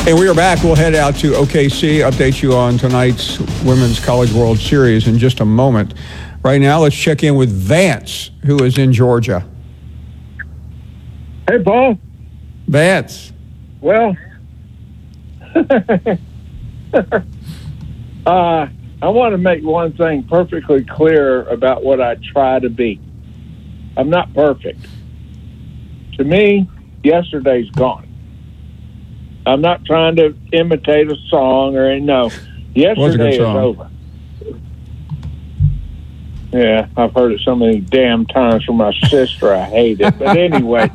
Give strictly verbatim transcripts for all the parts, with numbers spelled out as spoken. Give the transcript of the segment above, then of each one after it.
And we are back. We'll head out to O K C, update you on tonight's Women's College World Series in just a moment. Right now, let's check in with Vance, who is in Georgia. Hey, Paul. Vance. Well, uh, I want to make one thing perfectly clear about what I try to be. I'm not perfect. To me, yesterday's gone. I'm not trying to imitate a song or anything. No. Yesterday is over. Yeah, I've heard it so many damn times from my sister. I hate it. But anyway,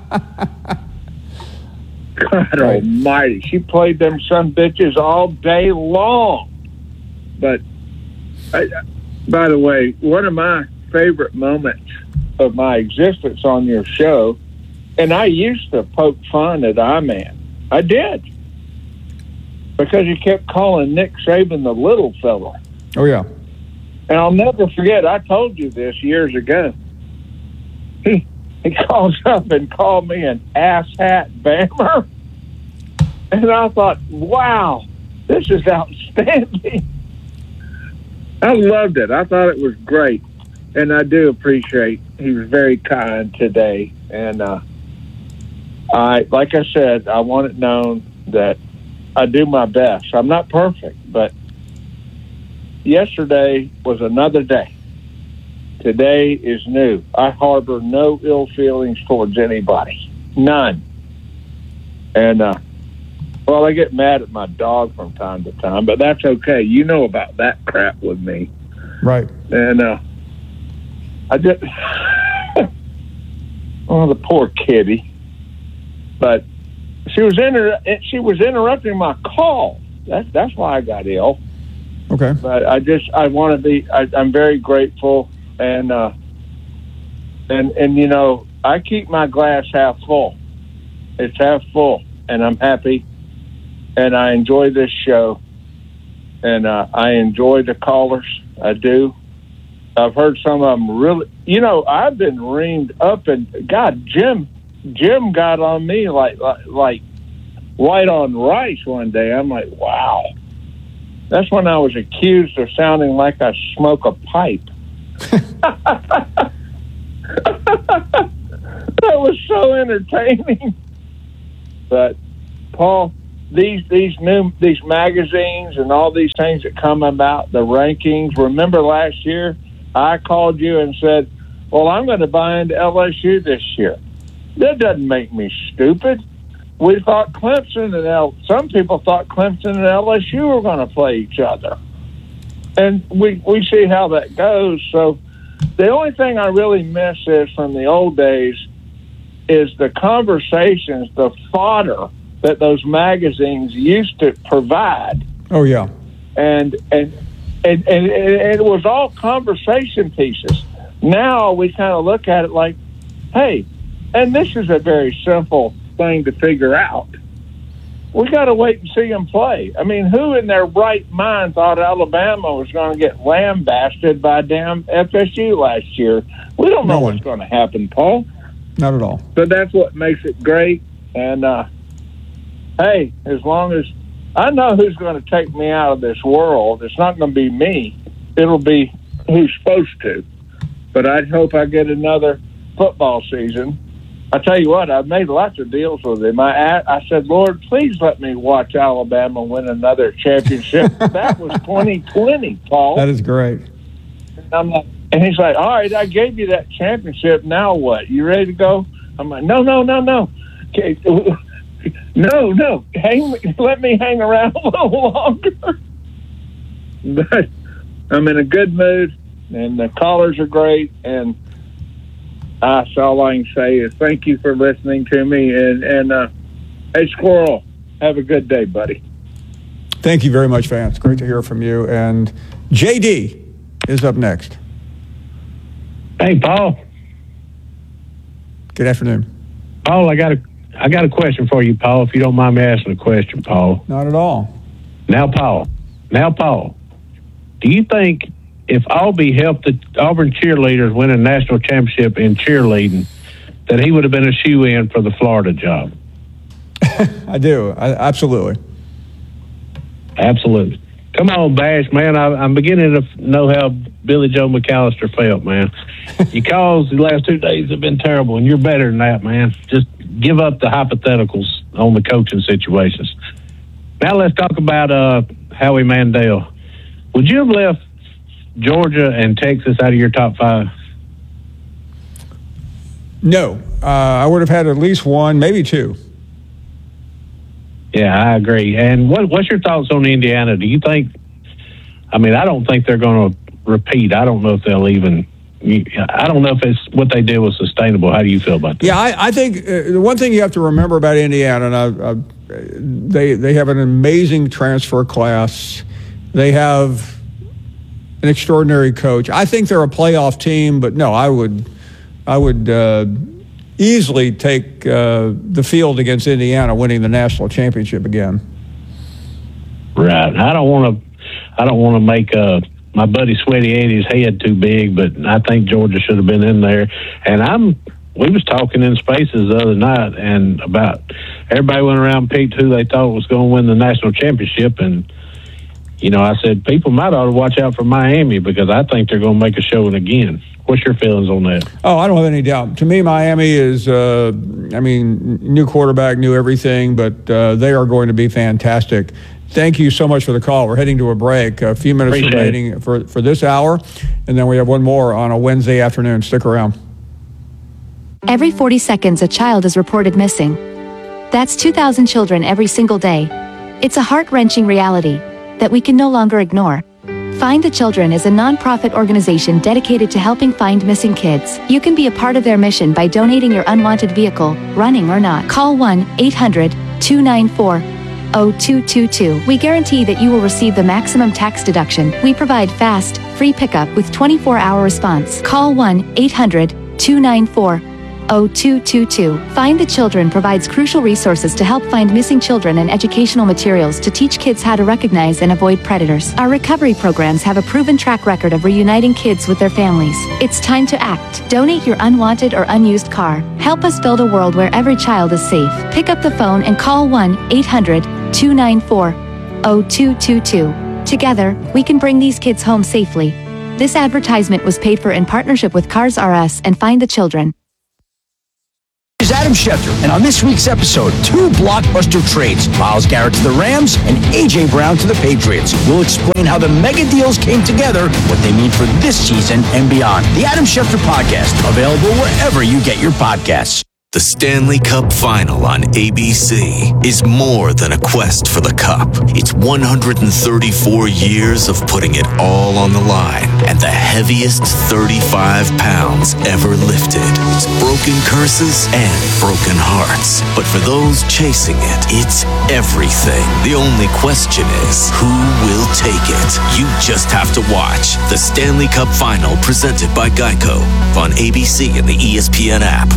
God almighty, she played them son bitches all day long. But, I, by the way, one of my favorite moments of my existence on your show, and I used to poke fun at I-Man. I did. Because you kept calling Nick Saban the little fella. Oh, yeah. And I'll never forget, I told you this years ago. He he calls up and called me an asshat bammer. And I thought, wow, this is outstanding. I loved it. I thought it was great. And I do appreciate he was very kind today. And uh, I, like I said, I want it known that I do my best. I'm not perfect, but yesterday was another day. Today is new. I harbor no ill feelings towards anybody. None. And, uh, well, I get mad at my dog from time to time, but that's okay. You know about that crap with me. Right. And, uh, I just, oh, the poor kitty. But she was inter- she was interrupting my call. That's that's why I got ill. Okay. But I just I want to be. I, I'm very grateful, and uh, and and you know I keep my glass half full. It's half full, and I'm happy, and I enjoy this show, and uh, I enjoy the callers. I do. I've heard some of them really. You know, I've been reamed up, and God, Jim. Jim got on me like, like like white on rice one day. I'm like, wow. That's when I was accused of sounding like I smoke a pipe. That was so entertaining. But Paul, these these new these magazines and all these things that come about, the rankings. Remember last year, I called you and said, "Well, I'm going to buy into L S U this year." That doesn't make me stupid. We thought Clemson and L. Some people thought Clemson and L S U were going to play each other, and we we see how that goes. So, the only thing I really miss is from the old days is the conversations, the fodder that those magazines used to provide. Oh yeah, and and and and, and it was all conversation pieces. Now we kind of look at it like, hey. And this is a very simple thing to figure out. We got to wait and see them play. I mean, who in their right mind thought Alabama was going to get lambasted by damn F S U last year? We don't know no what's going to happen, Paul. Not at all. But that's what makes it great. And, uh, hey, as long as I know who's going to take me out of this world, it's not going to be me. It'll be who's supposed to. But I hope I get another football season. I tell you what, I've made lots of deals with him. I, I said, Lord, please let me watch Alabama win another championship. That was twenty twenty, Paul. That is great. And I'm like, and he's like, all right, I gave you that championship. Now what? You ready to go? I'm like, no, no, no, no. Okay, no, no. Hang, let me hang around a little longer. But I'm in a good mood, and the callers are great, and that's all I can say is thank you for listening to me. And, and uh, hey, Squirrel, have a good day, buddy. Thank you very much, Vance. Great to hear from you. And J D is up next. Hey, Paul. Good afternoon. Paul, I got a I got a question for you, Paul, if you don't mind me asking a question, Paul. Not at all. Now, Paul. Now, Paul. Do you think if Albee helped the Auburn cheerleaders win a national championship in cheerleading, that he would have been a shoe-in for the Florida job? I do. I, absolutely. Absolutely. Come on, Bash, man. I, I'm beginning to know how Billy Joe McAllister felt, man. Your calls the last two days have been terrible, and you're better than that, man. Just give up the hypotheticals on the coaching situations. Now let's talk about uh, Howie Mandel. Would you have left Georgia and Texas out of your top five? No. Uh, I would have had at least one, maybe two. Yeah, I agree. And what, what's your thoughts on Indiana? Do you think, I mean, I don't think they're going to repeat. I don't know if they'll even, I don't know if it's what they did was sustainable. How do you feel about that? Yeah, I, I think uh, the one thing you have to remember about Indiana, and I, I, they they have an amazing transfer class. They have an extraordinary coach. I think they're a playoff team, but no, I would, I would uh, easily take uh, the field against Indiana winning the national championship again. Right. I don't want to. I don't want to make uh, my buddy Sweaty Eddie's head too big, but I think Georgia should have been in there. And I'm. We was talking in Spaces the other night, and about everybody went around and picked who they thought was going to win the national championship, and you know, I said people might ought to watch out for Miami because I think they're going to make a showing again. What's your feelings on that? Oh, I don't have any doubt. To me, Miami is, uh, I mean, new quarterback, new everything, but uh, they are going to be fantastic. Thank you so much for the call. We're heading to a break. A few minutes Appreciate remaining for, for this hour, and then we have one more on a Wednesday afternoon. Stick around. Every forty seconds, a child is reported missing. That's two thousand children every single day. It's a heart-wrenching reality that we can no longer ignore. Find the Children is a non-profit organization dedicated to helping find missing kids. You can be a part of their mission by donating your unwanted vehicle, running or not. Call one eight hundred two nine four zero two two two. We guarantee that you will receive the maximum tax deduction. We provide fast, free pickup with twenty-four hour response. Call one eight hundred two nine four zero two two two. Find the Children provides crucial resources to help find missing children and educational materials to teach kids how to recognize and avoid predators. Our recovery programs have a proven track record of reuniting kids with their families. It's time to act. Donate your unwanted or unused car. Help us build a world where every child is safe. Pick up the phone and call one eight hundred two nine four zero two two two. Together, we can bring these kids home safely. This advertisement was paid for in partnership with Cars R Us and Find the Children. Is Adam Schefter, and on this week's episode, two blockbuster trades, Myles Garrett to the Rams and A J Brown to the Patriots. We'll explain how the mega deals came together, what they mean for this season and beyond. The Adam Schefter Podcast, available wherever you get your podcasts. The Stanley Cup Final on A B C is more than a quest for the cup. It's one hundred thirty-four years of putting it all on the line and the heaviest thirty-five pounds ever lifted. It's broken curses and broken hearts. But for those chasing it, it's everything. The only question is, who will take it? You just have to watch the Stanley Cup Final presented by Geico on A B C and the E S P N app.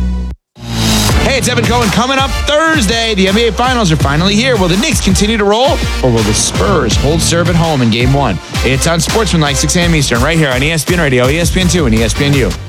Hey, it's Evan Cohen. Coming up Thursday, the N B A Finals are finally here. Will the Knicks continue to roll, or will the Spurs hold serve at home in Game one? It's on Sportsmanlike, six a.m. Eastern, right here on E S P N Radio, E S P N two, and E S P N U.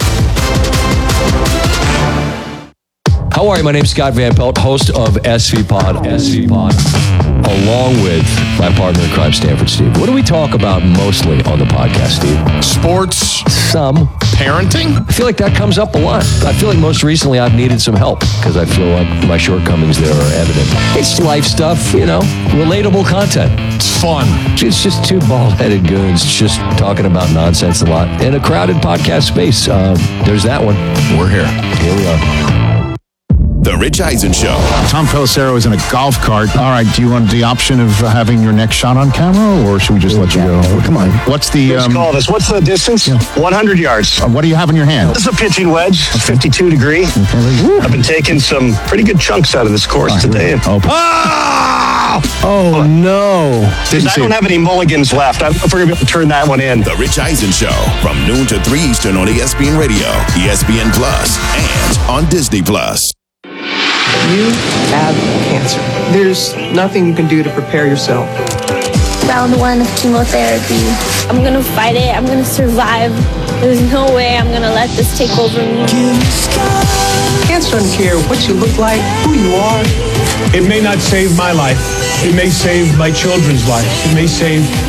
How are you? My name's Scott Van Pelt, host of S V Pod, S V Pod, along with my partner in crime, Stanford Steve. What do we talk about mostly on the podcast, Steve? Sports. Some. Parenting? I feel like that comes up a lot. I feel like most recently I've needed some help because I feel like my shortcomings there are evident. It's life stuff, you know, relatable content. It's fun. It's just two bald-headed goons just talking about nonsense a lot in a crowded podcast space. Um, there's that one. We're here. Here we are. The Rich Eisen Show. Tom Pelissero is in a golf cart. All right, do you want the option of uh, having your neck shot on camera, or should we just let you go? Well, come on. What's the... Let's um, call this. What's the distance? Yeah. one hundred yards. Uh, what do you have in your hand? This is a pitching wedge, fifty-two degree. Okay. I've been taking some pretty good chunks out of this course right, today. Oh, oh! oh no. I don't have any mulligans left. I don't know if we're going to be able to turn that one in. The Rich Eisen Show, from noon to three Eastern on E S P N Radio, E S P N Plus, and on Disney Plus. You have cancer. There's nothing you can do to prepare yourself. Round one of chemotherapy. I'm gonna fight it. I'm gonna survive. There's no way I'm gonna let this take over me. Cancer doesn't care what you look like, who you are. It may not save my life. It may save my children's lives. It may save